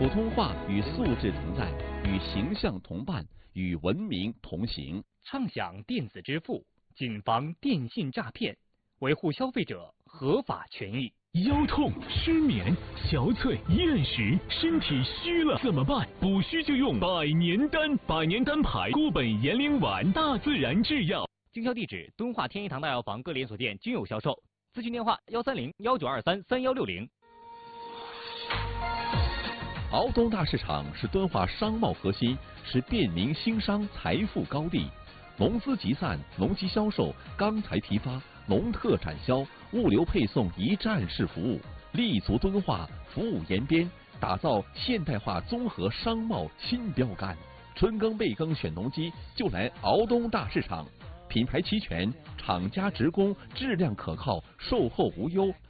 普通话与素质同在，与形象同伴，与文明同行。 畅享电子支付，谨防电信诈骗，维护消费者合法权益。 腰痛、失眠、憔悴、厌食，身体虚了怎么办？补虚就用百年丹，百年丹牌固本延龄丸，大自然制药。 经销地址：敦化天一堂大药房各连锁店均有销售。咨询电话：130-1923-3160。 敖东大市场是敦化商贸核心，是便民兴商财富高地。农资集散、农机销售、钢材批发、农特展销、物流配送一站式服务，立足敦化，服务延边，打造现代化综合商贸新标杆。春耕备耕选农机，就来敖东大市场。品牌齐全，厂家直供，质量可靠，售后无忧。